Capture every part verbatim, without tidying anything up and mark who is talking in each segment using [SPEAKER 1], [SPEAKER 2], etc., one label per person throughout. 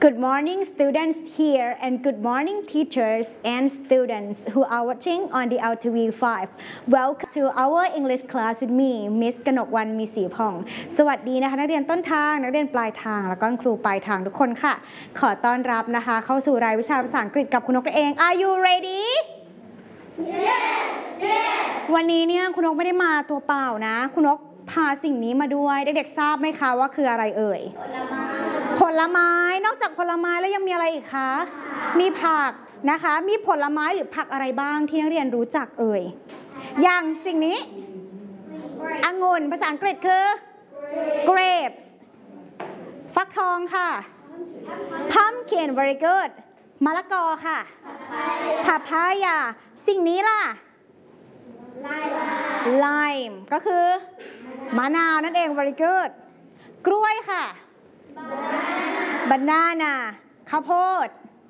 [SPEAKER 1] Good morning students here and good morning teachers and students who are watching on the L T V five. Welcome to our English class with me Miss กนกวรรณมีศรีผ่องสวัสดีนะคะนักเรียนต้นทางนักเรียนปลายทางแล้วก็ครูปลายทางทุกคนค่ะขอต้อนรับนะคะเข้าสู่รายวิชาภาษาอังกฤษกับคุณนกเอง Are you ready?
[SPEAKER 2] Yes, yes.
[SPEAKER 1] วันนี้เนี่ยคุณนกไม่ได้มาตัวเปล่านะคุณนกพาสิ่งนี้มาด้วยเด็กๆทราบไหมคะว่าคืออะไรเอ่ยผลไม้นอกจากผลไม้แล้วยังมีอะไรอีกคะมีผักนะคะมีผลไม้หรือผักอะไรบ้างที่นักเรียนรู้จักเอ่ยอย่างสิ่งนี้องุ่นภาษาอังกฤษคือ grapes ฟักทองค่ะ pumpkin very good มะละกอค่ะ papaya สิ่งนี้ล่ะ lime ก็คือมะนาวนั่นเอง very good กล้วยค่ะ banana ข้าวโพด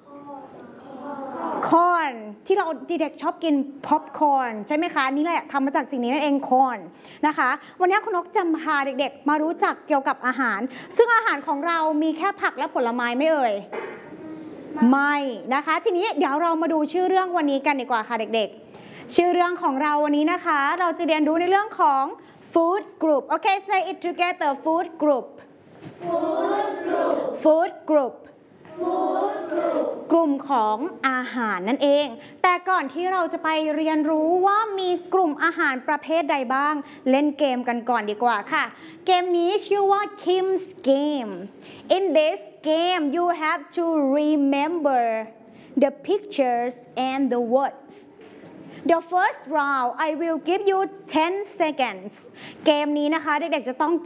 [SPEAKER 1] corn ที่เราเด็กๆชอบกิน popcorn ใช่ไหมคะนี่แหละทำมาจากสิ่งนี้นั่นเอง corn นะคะวันนี้คุณนกจะพาเด็กๆมารู้จักเกี่ยวกับอาหารซึ่งอาหารของเรามีแค่ผักและผลไม้ไม่เอ่ยไม่นะคะทีนี้เดี๋ยวเรามาดูชื่อเรื่องวันนี้กันดีกว่าค่ะเด็กๆชื่อเรื่องของเราวันนี้นะคะเราจะเรียนรู้ในเรื่องของ food group โอเค say it together food group
[SPEAKER 2] Food group.
[SPEAKER 1] food group
[SPEAKER 2] Food group.
[SPEAKER 1] กลุ่มของอาหารนั่นเองแต่ก่อนที่เราจะไปเรียนรู้ว่ามีกลุ่มอาหารประเภทใดบ้างเล่นเกมกันก่อนดีกว่าค่ะเกมนี้ชื่อว่า Kim's Game In this game you have to remember the pictures and the words The first round I will give you ten seconds เกมนี้นะคะเด็กๆจะต้อง